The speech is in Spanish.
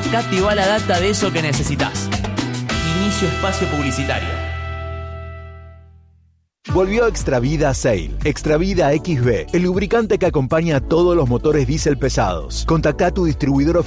Acá te va la data de eso que necesitas. Inicio espacio publicitario. Volvió Extravida Sail. Extravida XB, el lubricante que acompaña a todos los motores diésel pesados. Contacta a tu distribuidor oficial